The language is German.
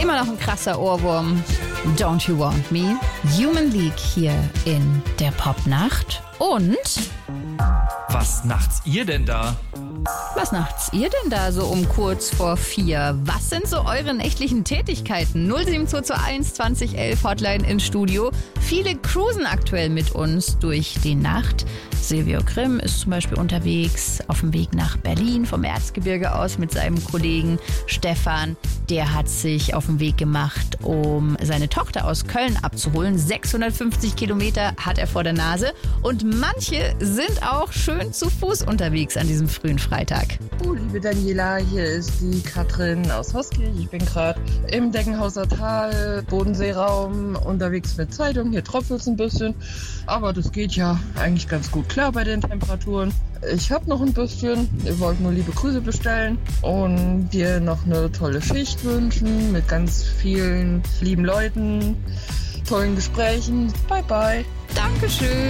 Immer noch ein krasser Ohrwurm. Don't You Want Me? Human League hier in der Popnacht. Und... Was nachts ihr denn da? Was nachts ihr denn da so um kurz vor 4? Was sind so eure nächtlichen Tätigkeiten? 07221 2011 Hotline ins Studio. Viele cruisen aktuell mit uns durch die Nacht. Silvio Grimm ist zum Beispiel unterwegs auf dem Weg nach Berlin vom Erzgebirge aus mit seinem Kollegen Stefan. Der hat sich auf den Weg gemacht, um seine Tochter aus Köln abzuholen. 650 Kilometer hat er vor der Nase. Und manche sind auch schön zu Fuß unterwegs an diesem frühen Freitag. Liebe Daniela, hier ist die Katrin aus Hoskirch. Ich bin gerade im Deckenhauser Tal, Bodenseeraum, unterwegs mit Zeitung. Hier tropft es ein bisschen, aber das geht ja eigentlich ganz gut klar bei den Temperaturen. Ich habe noch ein bisschen, ihr wollt nur liebe Grüße bestellen und dir noch eine tolle Schicht wünschen mit ganz vielen lieben Leuten, tollen Gesprächen. Bye bye. Dankeschön.